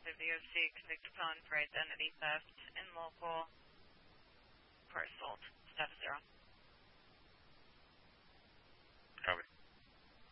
of the OC convicted felon for identity theft in local